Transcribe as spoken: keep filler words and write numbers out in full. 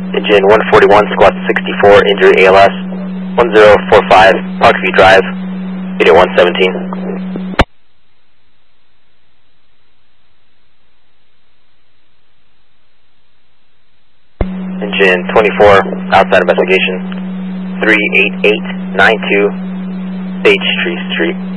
Engine one forty-one, squat sixty-four, injury A L S, one zero four five, Parkview Drive, video one seventeen. Engine twenty-four, outside investigation, three eight eight nine two, Sage Street Street.